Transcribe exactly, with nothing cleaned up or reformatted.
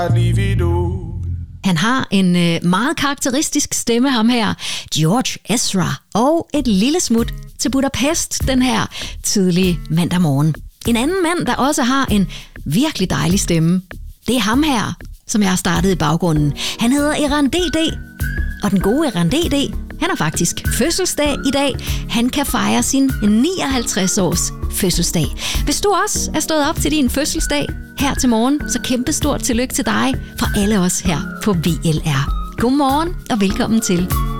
Han har en øh, meget karakteristisk stemme, ham her, George Ezra, og et lille smut til Budapest den her tidlige mandag morgen. En anden mand, der også har en virkelig dejlig stemme, det er ham her, som jeg har startet i baggrunden. Han hedder Eran D D, og den gode Eran D D, han har faktisk fødselsdag i dag. Han kan fejre sin nioghalvtreds års fødselsdag. Hvis du også er stået op til din fødselsdag her til morgen, så kæmpe stort tillykke til dig fra alle os her på V L R. Godmorgen og velkommen til.